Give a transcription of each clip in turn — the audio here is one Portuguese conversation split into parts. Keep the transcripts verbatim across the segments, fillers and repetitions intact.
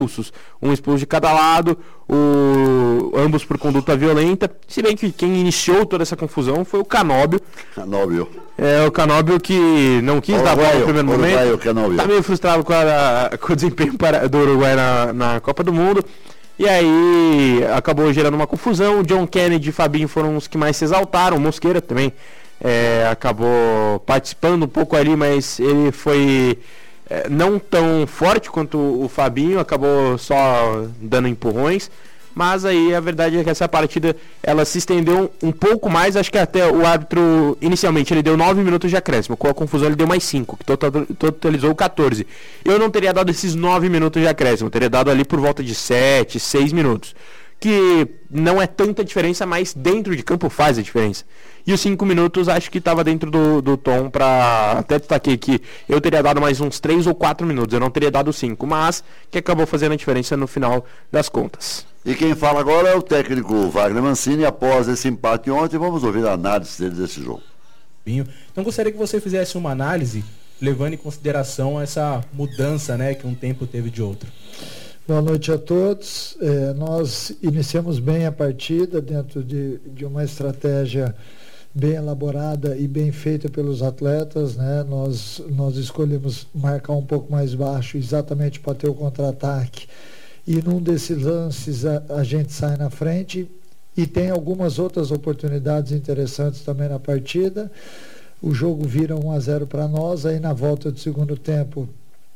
expulsos, um expulso de cada lado, o, ambos por conduta violenta, se bem que quem iniciou toda essa confusão foi o Canóbio. Canóbio. É, o Canóbio que não quis dar bola no primeiro momento, tá meio frustrado com, a, com o desempenho para, do Uruguai na, na Copa do Mundo, e aí acabou gerando uma confusão. O John Kennedy e Fabinho foram os que mais se exaltaram, o Mosqueira também é, acabou participando um pouco ali, mas ele foi é, não tão forte quanto o Fabinho, acabou só dando empurrões. Mas aí a verdade é que essa partida ela se estendeu um pouco mais. Acho que até o árbitro inicialmente ele deu nove minutos de acréscimo, com a confusão ele deu mais cinco, que totalizou quatorze. Eu não teria dado esses nove minutos de acréscimo, eu teria dado ali por volta de sete, seis minutos, que não é tanta diferença, mas dentro de campo faz a diferença. E os cinco minutos acho que estava dentro do, do tom. Para até destaquei que eu teria dado mais uns três ou quatro minutos, eu não teria dado cinco, mas que acabou fazendo a diferença no final das contas. E quem fala agora é o técnico Wagner Mancini. Após esse empate ontem, vamos ouvir a análise dele desse jogo. Então gostaria que você fizesse uma análise levando em consideração essa mudança, né, que um tempo teve de outro. Boa noite a todos. É, nós iniciamos bem a partida dentro de, de uma estratégia bem elaborada e bem feita pelos atletas, né? Nós, nós escolhemos marcar um pouco mais baixo exatamente para ter o contra-ataque. E num desses lances a, a gente sai na frente e tem algumas outras oportunidades interessantes também na partida. O jogo vira um a zero para nós, aí na volta do segundo tempo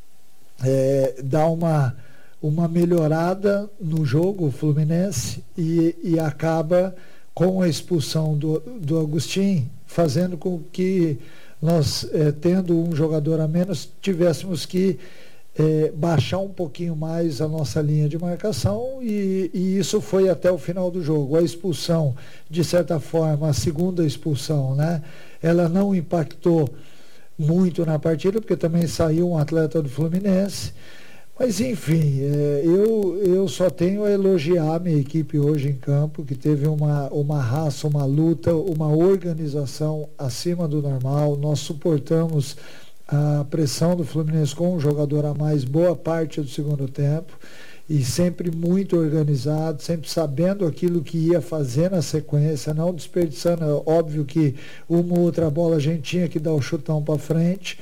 é, dá uma, uma melhorada no jogo o Fluminense e, e acaba com a expulsão do, do Agustin, fazendo com que nós, é, tendo um jogador a menos, tivéssemos que É, baixar um pouquinho mais a nossa linha de marcação e, e isso foi até o final do jogo. A expulsão, de certa forma, a segunda expulsão, né, ela não impactou muito na partida, porque também saiu um atleta do Fluminense, mas enfim, é, eu, eu só tenho a elogiar a minha equipe hoje em campo, que teve uma, uma raça, uma luta, uma organização acima do normal. Nós suportamos a pressão do Fluminense com um jogador a mais boa parte do segundo tempo e sempre muito organizado, sempre sabendo aquilo que ia fazer na sequência, não desperdiçando. É óbvio que uma ou outra bola a gente tinha que dar o chutão para frente,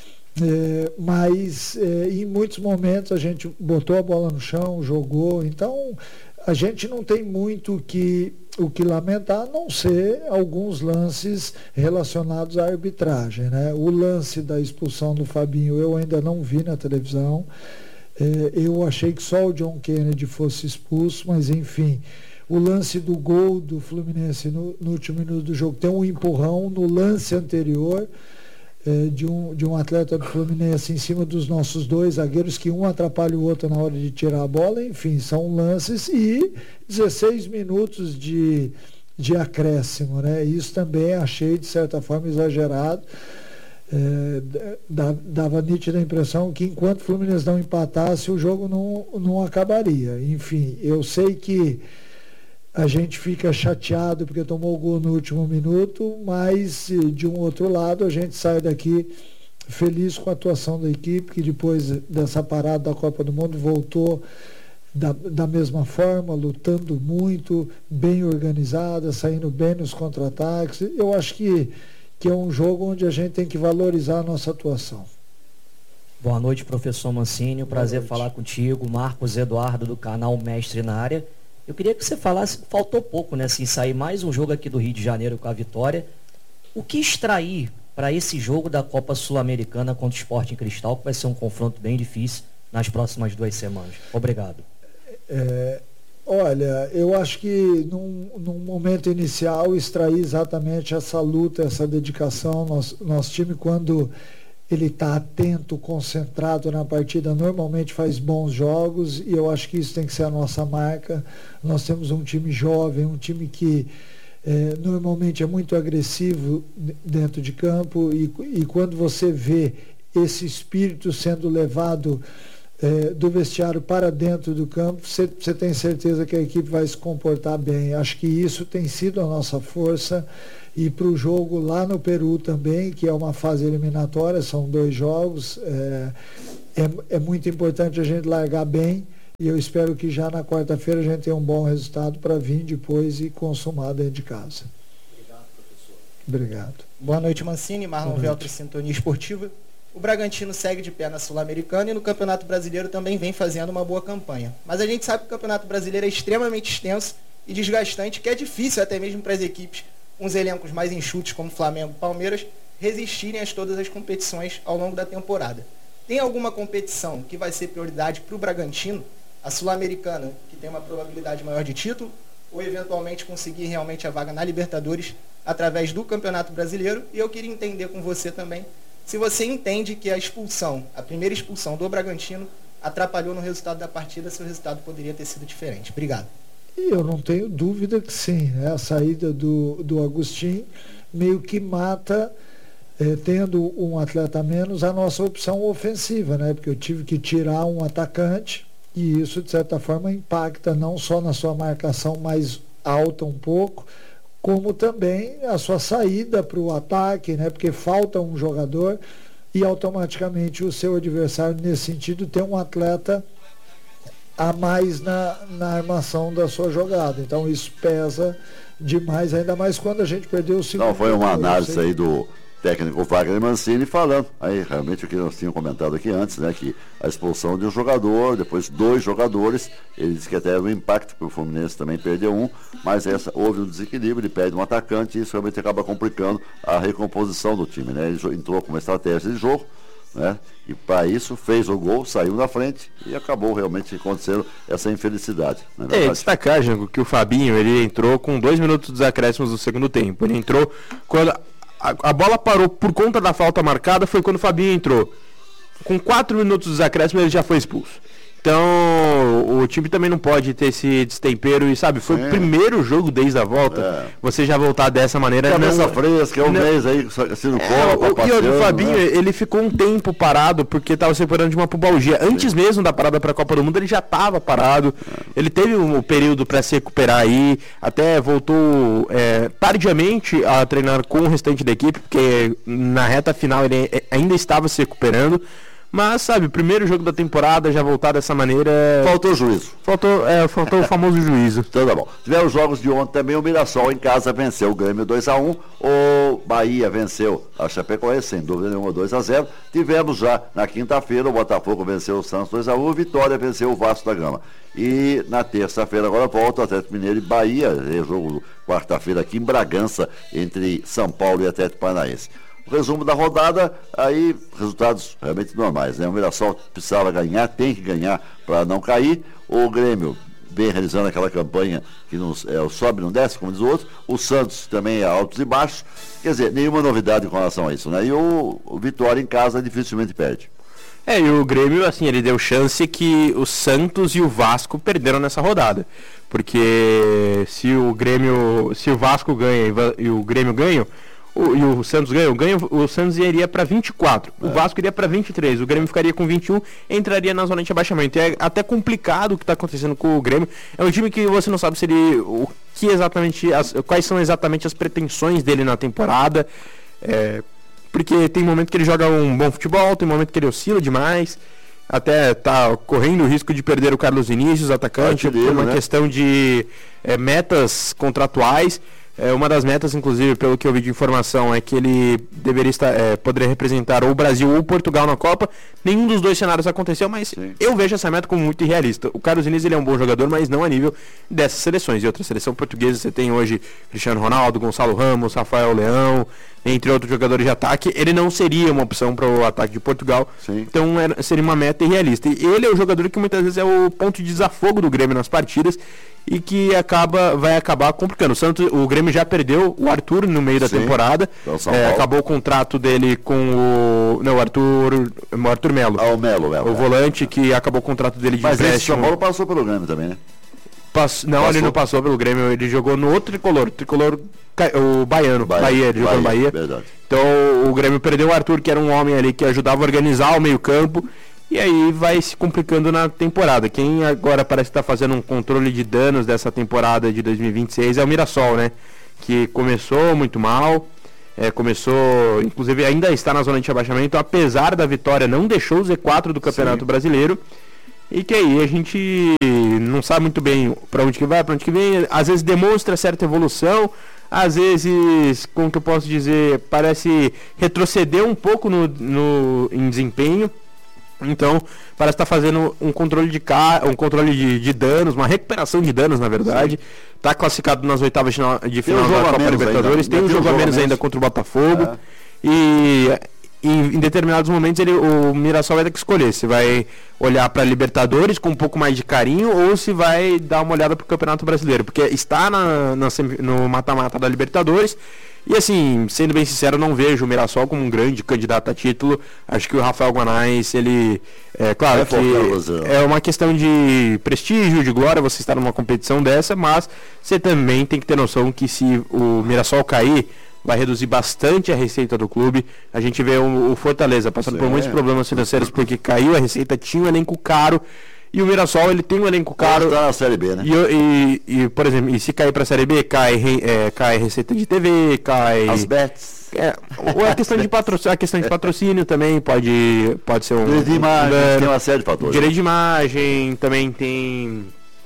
é, mas é, em muitos momentos a gente botou a bola no chão, jogou. Então a gente não tem muito o que, o que lamentar, a não ser alguns lances relacionados à arbitragem, né? O lance da expulsão do Fabinho eu ainda não vi na televisão. É, eu achei que só o John Kennedy fosse expulso, mas enfim. O lance do gol do Fluminense no, no último minuto do jogo tem um empurrão no lance anterior, É, de, um, de um atleta do Fluminense em cima dos nossos dois zagueiros, que um atrapalha o outro na hora de tirar a bola. Enfim, são lances e dezesseis minutos de, de acréscimo, né? Isso também achei de certa forma exagerado. É, dava nítida impressão que enquanto o Fluminense não empatasse, o jogo não, não acabaria. Enfim, eu sei que a gente fica chateado porque tomou o gol no último minuto, mas de um outro lado a gente sai daqui feliz com a atuação da equipe, que depois dessa parada da Copa do Mundo voltou da, da mesma forma, lutando muito, bem organizada, saindo bem nos contra-ataques. Eu acho que, que é um jogo onde a gente tem que valorizar a nossa atuação. Boa noite, professor Mancini, prazer falar contigo. Marcos Eduardo, do canal Mestre na Área. Eu queria que você falasse, faltou pouco, né, assim, sair mais um jogo aqui do Rio de Janeiro com a vitória. O que extrair para esse jogo da Copa Sul-Americana contra o Sporting Cristal, que vai ser um confronto bem difícil nas próximas duas semanas? Obrigado. É, olha, eu acho que num, num momento inicial extrair exatamente essa luta, essa dedicação. Nosso, nosso time, quando ele está atento, concentrado na partida, normalmente faz bons jogos, e eu acho que isso tem que ser a nossa marca. Nós temos um time jovem, um time que é, normalmente é muito agressivo dentro de campo, e, e quando você vê esse espírito sendo levado é, do vestiário para dentro do campo, você, você tem certeza que a equipe vai se comportar bem. Acho que isso tem sido a nossa força. E para o jogo lá no Peru também, que é uma fase eliminatória, são dois jogos, é, é, é muito importante a gente largar bem E eu espero que já na quarta-feira a gente tenha um bom resultado para vir depois e consumar dentro de casa. Obrigado, professor. Obrigado. Boa noite, Mancini. Marlon Veltro, Sintonia Esportiva. O Bragantino segue de pé na Sul-Americana e no Campeonato Brasileiro também vem fazendo uma boa campanha. Mas a gente sabe que o Campeonato Brasileiro é extremamente extenso e desgastante, que é difícil até mesmo para as equipes com os elencos mais enxutos como Flamengo e Palmeiras resistirem a todas as competições ao longo da temporada. Tem alguma competição que vai ser prioridade para o Bragantino? A Sul-Americana, que tem uma probabilidade maior de título, ou eventualmente conseguir realmente a vaga na Libertadores através do Campeonato Brasileiro? E eu queria entender com você também se você entende que a expulsão, a primeira expulsão do Bragantino, atrapalhou no resultado da partida, se o resultado poderia ter sido diferente. Obrigado. Eu não tenho dúvida que sim, né? A saída do, do Agustin meio que mata, eh, tendo um atleta a menos, a nossa opção ofensiva, né? Porque eu tive que tirar um atacante e isso, de certa forma, impacta não só na sua marcação mais alta um pouco, como também a sua saída para o ataque, né? Porque falta um jogador e automaticamente o seu adversário, nesse sentido, tem um atleta a mais na, na armação da sua jogada. Então isso pesa demais, ainda mais quando a gente perdeu o segundo. Não, foi uma análise aí do técnico Wagner Mancini falando, aí realmente o que nós tínhamos comentado aqui antes, né, que a expulsão de um jogador, depois dois jogadores, ele disse que até era um impacto, porque o Fluminense também perdeu um, mas essa, houve um desequilíbrio, ele perde um atacante e isso realmente acaba complicando a recomposição do time, né, ele entrou com uma estratégia de jogo, né, e para isso fez o gol, saiu na frente e acabou realmente acontecendo essa infelicidade. É, destacar, Jango, que o Fabinho, ele entrou com dois minutos dos acréscimos do segundo tempo, ele entrou quando A, a bola parou por conta da falta marcada, foi quando o Fabinho entrou. Com quatro minutos dos acréscimos ele já foi expulso. Então o time também não pode ter esse destempero e, sabe, foi é. o primeiro jogo desde a volta. É. Você já voltar dessa maneira. Cabeça fresca, é um não, mês aí, assim no colo, é, E o Fabinho, né? ele ficou um tempo parado porque estava se recuperando de uma pubalgia. Antes Sim. mesmo da parada para a Copa do Mundo, ele já estava parado. É. Ele teve um período para se recuperar aí, até voltou é, tardiamente a treinar com o restante da equipe, porque na reta final ele ainda estava se recuperando. Mas, sabe, primeiro jogo da temporada, já voltar dessa maneira... Faltou juízo. Faltou, é, faltou o famoso juízo. Então tá bom. Tiveram os jogos de ontem também, o Mirassol em casa venceu o Grêmio dois a um, o Bahia venceu a Chapecoense, sem dúvida nenhuma, dois a zero. Tivemos já na quinta-feira, o Botafogo venceu o Santos dois a um, o Vitória venceu o Vasco da Gama. E na terça-feira agora volta o Atlético Mineiro e Bahia, é jogo quarta-feira aqui em Bragança, entre São Paulo e Atlético Paranaense. O resumo da rodada, aí resultados realmente normais, né? O Mirassol precisava ganhar, tem que ganhar para não cair. O Grêmio vem realizando aquela campanha que não, é, sobe e não desce, como diz o outro. O Santos também é altos e baixos. Quer dizer, nenhuma novidade com relação a isso, né? E o, o Vitória em casa dificilmente perde. É, e o Grêmio, assim, ele deu chance que o Santos e o Vasco perderam nessa rodada. Porque se o Grêmio, se o Vasco ganha e o Grêmio ganha, O, e o Santos ganhou, ganha, o Santos iria para vinte e quatro, é. o Vasco iria para vinte e três, o Grêmio ficaria com vinte e um, entraria na zona de abaixamento. É até complicado o que está acontecendo com o Grêmio. É um time que você não sabe se ele, o que exatamente, as, quais são exatamente as pretensões dele na temporada, é, porque tem momento que ele joga um bom futebol, tem momento que ele oscila demais, até tá correndo o risco de perder o Carlos Vinícius, atacante, por uma né? questão de é, metas contratuais. É, uma das metas, inclusive, pelo que eu vi de informação, é que ele deveria estar, é, poderia representar ou o Brasil ou Portugal na Copa. Nenhum dos dois cenários aconteceu, mas Sim. eu vejo essa meta como muito irrealista. O Carlos Vinícius ele é um bom jogador, mas não a nível dessas seleções. E outra seleção portuguesa, você tem hoje Cristiano Ronaldo, Gonçalo Ramos, Rafael Leão, entre outros jogadores de ataque. Ele não seria uma opção para o ataque de Portugal. Sim. Então era, seria uma meta irrealista. E ele é o jogador que muitas vezes é o ponto de desafogo do Grêmio nas partidas e que acaba, vai acabar complicando. O, Santos, o Grêmio já perdeu o Arthur no meio da Sim. temporada. Então, é, acabou o contrato dele com o. Não, o Arthur. O Arthur Melo. Ah, o Melo, Melo. O volante é. que acabou o contrato dele de Mas empréstimo. Mas esse São Paulo passou pelo Grêmio também, né? Pass... Não, passou. Ele não passou pelo Grêmio, ele jogou no outro tricolor. Tricolor. O Baiano. Bahia, Bahia ele jogou Bahia, no Bahia. Verdade. Então o Grêmio perdeu o Arthur, que era um homem ali que ajudava a organizar o meio-campo. E aí vai se complicando na temporada. Quem agora parece estar tá fazendo um controle de danos dessa temporada de dois mil e vinte e seis é o Mirassol, né? Que começou muito mal, é, começou, inclusive ainda está na zona de rebaixamento, apesar da vitória, não deixou o Z quatro do Campeonato Sim. Brasileiro. e que aí a gente não sabe muito bem para onde que vai, para onde que vem, às vezes demonstra certa evolução, às vezes, como que eu posso dizer, parece retroceder um pouco no, no, em desempenho. Então, parece estar tá fazendo um controle de ca... um controle de, de danos, uma recuperação de danos, na verdade. Está classificado nas oitavas de final, de final da Copa Libertadores, ainda. tem um jogo a menos ainda contra o Botafogo. É. E em, em determinados momentos ele, o Mirassol vai ter que escolher se vai olhar para a Libertadores com um pouco mais de carinho ou se vai dar uma olhada para o Campeonato Brasileiro, porque está na, na, no mata-mata da Libertadores. E assim, sendo bem sincero, eu não vejo o Mirassol como um grande candidato a título. Acho que o Rafael Guanais, ele... É claro é que é uma questão de prestígio, de glória você estar numa competição dessa, mas você também tem que ter noção que se o Mirassol cair, vai reduzir bastante a receita do clube. A gente vê o, o Fortaleza passando Sim. por muitos problemas financeiros porque caiu a receita, tinha um elenco caro. E o Mirassol, ele tem um elenco caro. Está na Série B, né? E, e, e, por exemplo, e se cair para a Série B, cai, é, cai receita de T V, cai... As bets. É, ou a questão de patrocínio, a questão de patrocínio também pode, pode ser um... Direito de imagem, um tem uma série de fatores. Direito de imagem, também tem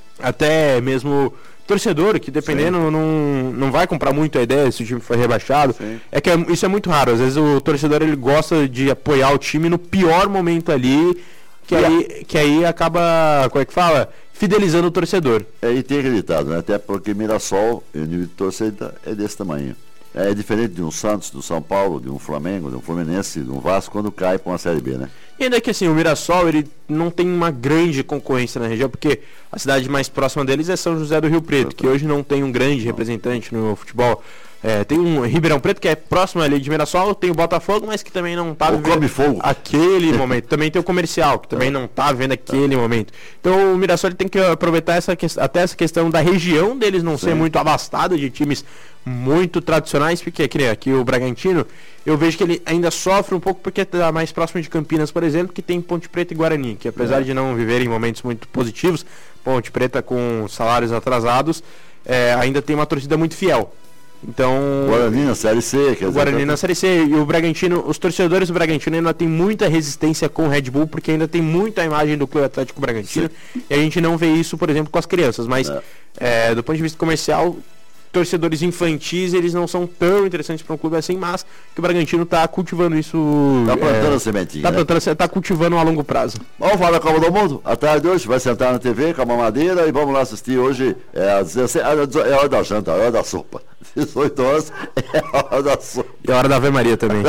até mesmo torcedor, que dependendo não, não vai comprar muito a ideia se o time for rebaixado. Sim. É que é, isso é muito raro. Às vezes o torcedor, ele gosta de apoiar o time no pior momento ali... Que aí, que aí acaba, como é que fala? Fidelizando o torcedor. É, e tem acreditado, né? Até porque Mirassol, o nível de torcida é desse tamanho. É diferente de um Santos, do São Paulo, de um Flamengo, de um Fluminense, de um Vasco, quando cai para uma Série B, né? E ainda que assim, o Mirassol, ele não tem uma grande concorrência na região, porque a cidade mais próxima deles é São José do Rio Preto, que hoje não tem um grande representante no futebol. É, tem um Ribeirão Preto, que é próximo ali de Mirassol, tem o Botafogo, mas que também não está vivendo fogo. aquele momento. Também tem o Comercial, que também não está vivendo aquele momento. Então o Mirassol ele tem que aproveitar essa, até essa questão da região deles não Sim. ser muito abastado de times muito tradicionais, porque que nem aqui o Bragantino, eu vejo que ele ainda sofre um pouco porque está mais próximo de Campinas, por exemplo, que tem Ponte Preta e Guarani, que apesar é. de não viverem momentos muito positivos, Ponte Preta com salários atrasados, é, ainda tem uma torcida muito fiel. Então, Guarani na Série C, quer dizer, Guarani na Série C e o Bragantino, os torcedores do Bragantino ainda tem muita resistência com o Red Bull, porque ainda tem muita imagem do Clube Atlético Bragantino. Sim. E a gente não vê isso, por exemplo, com as crianças, mas é. É, do ponto de vista comercial, torcedores infantis, eles não são tão interessantes para um clube assim, mas que o Bragantino está cultivando isso. Está plantando é, a sementinha. Está plantando, né? Tá cultivando a longo prazo. Vamos falar da Copa do Mundo? À tarde hoje, vai sentar na T V com a mamadeira e vamos lá assistir hoje. É, às dezesseis, é a hora da janta, é a hora da sopa. dezoito horas é a hora da sopa. E a hora da Ave Maria também.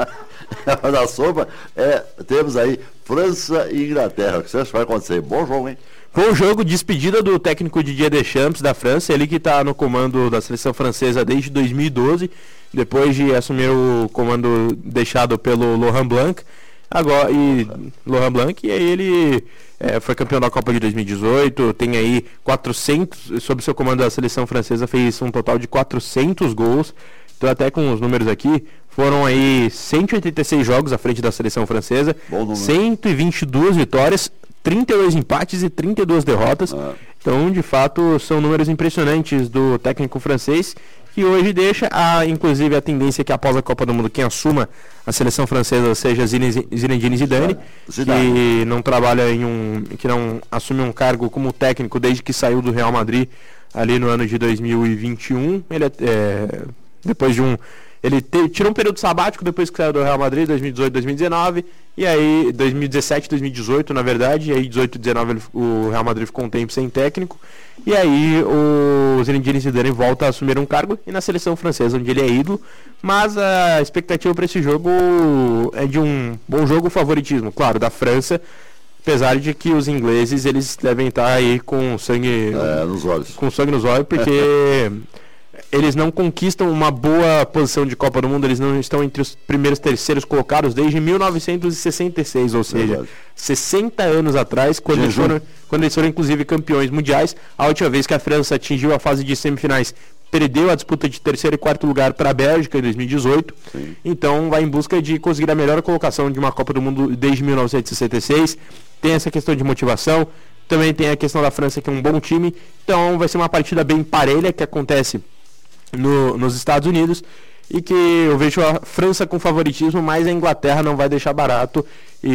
É a hora da sopa. É, temos aí França e Inglaterra. O que você acha que vai acontecer? Bom jogo, hein? Foi um jogo, despedida do técnico Didier Deschamps da França, ele que está no comando da seleção francesa desde dois mil e doze, depois de assumir o comando deixado pelo Laurent Blanc, agora, e Laurent Blanc, e aí ele é, foi campeão da Copa de dois mil e dezoito, tem aí quatrocentos, sob seu comando da seleção francesa, fez um total de quatrocentos gols, então até com os números aqui, foram aí cento e oitenta e seis jogos à frente da seleção francesa, cento e vinte e duas vitórias, trinta e dois empates e trinta e duas derrotas. Ah. Então, de fato, são números impressionantes do técnico francês, que hoje deixa, a, inclusive, a tendência que após a Copa do Mundo, quem assuma a seleção francesa seja Zinedine Zidane, Zidane, que não trabalha em um, que não assume um cargo como técnico desde que saiu do Real Madrid ali no ano de dois mil e vinte e um. Ele é, depois de um Ele te, tirou um período sabático depois que saiu do Real Madrid, dois mil e dezoito, dois mil e dezenove, e aí dois mil e dezessete, dois mil e dezoito, na verdade, e aí dezoito e dezenove ele, o Real Madrid ficou um tempo sem técnico, e aí o Zinedine Zidane volta a assumir um cargo, e na seleção francesa, onde ele é ídolo, mas a expectativa para esse jogo é de um bom jogo, favoritismo, claro, da França, apesar de que os ingleses, eles devem estar aí com sangue, é, nos olhos. Com sangue nos olhos, porque eles não conquistam uma boa posição de Copa do Mundo, eles não estão entre os primeiros terceiros colocados desde mil novecentos e sessenta e seis, ou seja, verdade, sessenta anos atrás, quando eles, foram, quando eles foram inclusive campeões mundiais. A última vez que a França atingiu a fase de semifinais, perdeu a disputa de terceiro e quarto lugar para a Bélgica em dois mil e dezoito. Sim. Então vai em busca de conseguir a melhor colocação de uma Copa do Mundo desde mil novecentos e sessenta e seis. Tem essa questão de motivação, também tem a questão da França, que é um bom time. Então vai ser uma partida bem parelha que acontece No, nos Estados Unidos, e que eu vejo a França com favoritismo, mas a Inglaterra não vai deixar barato,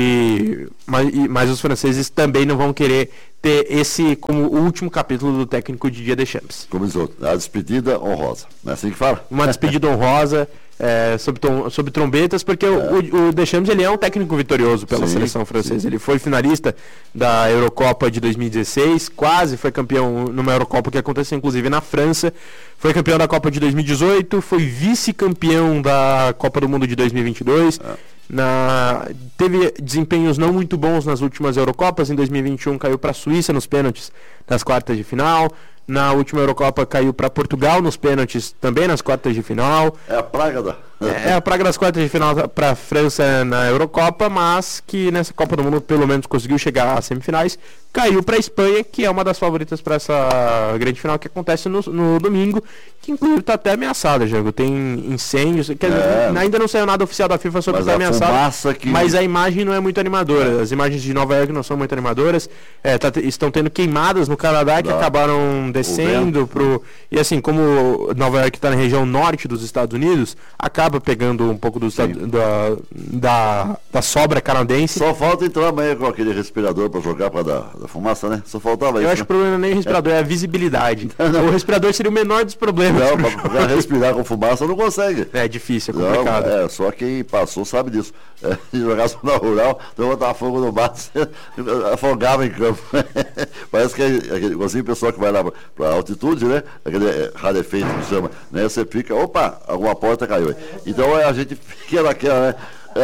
e mas, e, mas os franceses também não vão querer ter esse como o último capítulo do técnico Didier Deschamps. Como diz outro, a despedida honrosa, não é assim que fala? Uma despedida honrosa, é, sob, tom, sob trombetas, porque é. o, o Deschamps ele é um técnico vitorioso pela sim, seleção francesa. Sim. Ele foi finalista da Eurocopa de dois mil e dezesseis, quase foi campeão numa Eurocopa que aconteceu inclusive na França, foi campeão da Copa de dois mil e dezoito, foi vice-campeão da Copa do Mundo de dois mil e vinte e dois. É. Na, teve desempenhos não muito bons nas últimas Eurocopas. Em dois mil e vinte e um caiu para a Suíça nos pênaltis das quartas de final. Na última Eurocopa caiu para Portugal nos pênaltis também nas quartas de final. É a praga da... É a praga das quartas de final para a França na Eurocopa, mas que nessa Copa do Mundo pelo menos conseguiu chegar às semifinais. Caiu para a Espanha, que é uma das favoritas para essa grande final que acontece no, no domingo, que inclusive está até ameaçada, Jango. Tem incêndios, quer dizer, é. ainda não saiu nada oficial da FIFA sobre estar tá ameaçada, que... mas a imagem não é muito animadora. As imagens de Nova York não são muito animadoras. É, tá, estão tendo queimadas no Canadá que não. acabaram descendo pro... E assim, como Nova York está na região norte dos Estados Unidos, acaba pegando um pouco do, da, da, da sobra canadense. Só falta entrar amanhã com aquele respirador para jogar para dar da fumaça, né? Só faltava Eu isso. Eu acho né? que o problema nem é o respirador, é, é a visibilidade. O respirador seria o menor dos problemas. Não, para respirar com fumaça não consegue. É difícil, é complicado. Não, é, só quem passou sabe disso. É, jogar só na rural, então botar fogo no mato, afogava em campo. Parece que é aquele assim, o pessoal que vai lá para altitude, né? Aquele rarefeito que chama, né? Você fica, opa, alguma porta caiu aí. Então a gente fica naquela, né?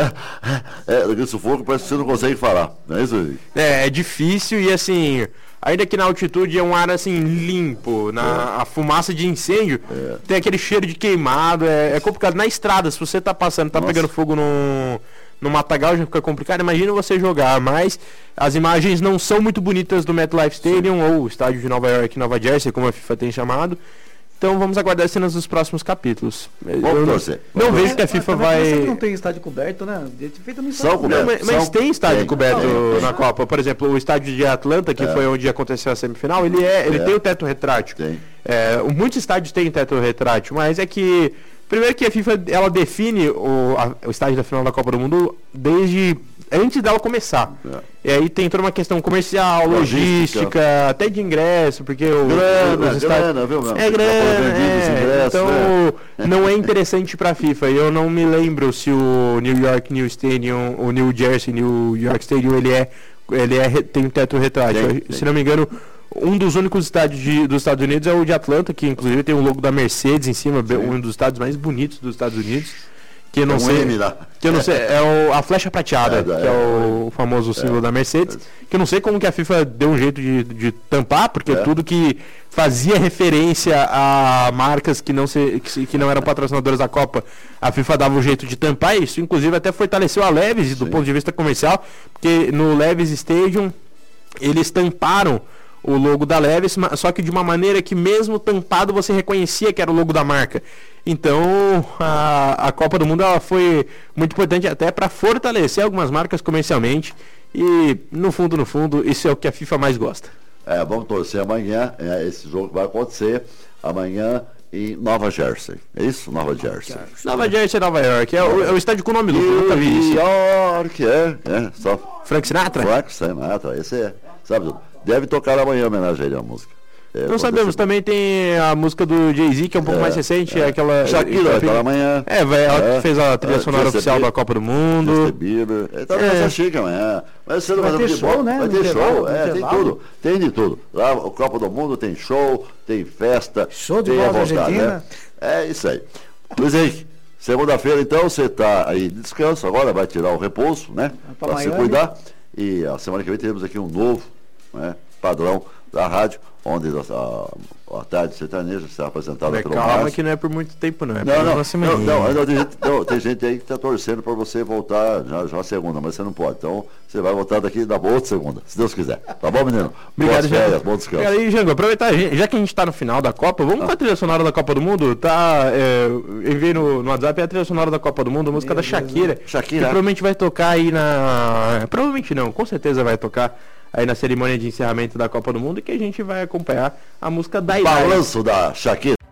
É, é, é, sufoco parece que você não consegue falar, não é isso? É, é difícil e assim, ainda que na altitude é um ar assim limpo, na, é. a fumaça de incêndio, é. tem aquele cheiro de queimado, é, é complicado. Na estrada, se você tá passando, tá Nossa. pegando fogo no, no matagal, já fica complicado, imagina você jogar, mas as imagens não são muito bonitas do MetLife Stadium, Sim. ou o estádio de Nova York, Nova Jersey, como a FIFA tem chamado. Então vamos aguardar as cenas dos próximos capítulos. Vamos torcer. Não Vamos vejo que a FIFA vai... Não tem estádio coberto, né? Feito no estádio coberto. Não, mas, mas São... tem estádio tem. coberto tem. na Copa. Por exemplo, o estádio de Atlanta, que é. foi onde aconteceu a semifinal, ele, é, ele é. tem o teto retrátil. Tem. É, muitos estádios têm teto retrátil, mas é que... Primeiro que a FIFA ela define o, a, o estádio da final da Copa do Mundo desde... antes dela começar. É. E aí tem toda uma questão comercial, logística, logística até de ingresso, porque o, grana, os estádios... grana, viu, meu? É grana, é. Ingressos, então né? não é interessante para a FIFA. Eu não me lembro se o New York New Stadium, o New Jersey New York Stadium, ele é, ele é tem um teto retrátil. Tem, tem. Se não me engano, um dos únicos estádios de, dos Estados Unidos é o de Atlanta, que inclusive tem o logo da Mercedes em cima, Sim. um dos estádios mais bonitos dos Estados Unidos. Que eu não é um sei, M lá. que eu não sei, é o, a flecha prateada, é, que é, é o famoso símbolo é, da Mercedes, que eu não sei como que a FIFA deu um jeito de, de tampar, porque é. tudo que fazia referência a marcas que não, se, que, que não eram patrocinadoras da Copa, a FIFA dava um jeito de tampar isso, inclusive até fortaleceu a Levi's do Sim. ponto de vista comercial, porque no Levi's Stadium eles tamparam o logo da Levi's, só que de uma maneira que mesmo tampado você reconhecia que era o logo da marca. Então a, a Copa do Mundo ela foi muito importante até para fortalecer algumas marcas comercialmente e no fundo, no fundo, isso é o que a FIFA mais gosta. É, vamos torcer amanhã, é, esse jogo vai acontecer amanhã em Nova Jersey, é isso? Nova Jersey. Nova Jersey, Nova York, é o, é o estádio com o nome do Nova York, é, é, só. Frank Sinatra? Frank Sinatra, esse é, sabe tudo. Deve tocar amanhã homenagem a ele a música. É, não sabemos, também tem a música do Jay-Z, que é um pouco é, mais recente, é, é aquela... Shakira vai estar amanhã. É, vai, ela é, fez a trilha é, sonora oficial da Copa do Mundo. Bieber. Ele tá nessa chique amanhã. Mas você não vai ter show, né? Vai ter show, é, tem tudo. Tem de tudo. Lá, o Copa do Mundo tem show, tem festa. Show de bola da Argentina. Né? É isso aí. Luiz Henrique, segunda-feira então você tá aí de descanso, agora vai tirar o repouso, né? Para se cuidar. E a semana que vem teremos aqui um novo, né, padrão da rádio, onde a, a tarde sertaneja será apresentada pelo Calma Márcio. Que não é por muito tempo não, é não, não, não, não, não, tem gente, não, tem gente aí que está torcendo para você voltar já, já segunda, mas você não pode, então você vai voltar daqui da outra segunda, se Deus quiser, tá bom, menino? Obrigado, Jango. Bom descanso. E aí, Jango, aproveitar, já que a gente está no final da Copa, vamos ah. com a trilha sonora da Copa do Mundo, tá, é, eu enviei no, no WhatsApp a trilha sonora da Copa do Mundo, a música Meu da Shakira, Deus, Shakira, que provavelmente vai tocar aí na, provavelmente não, com certeza vai tocar aí na cerimônia de encerramento da Copa do Mundo, e que a gente vai acompanhar a música da Balanço da Shakira.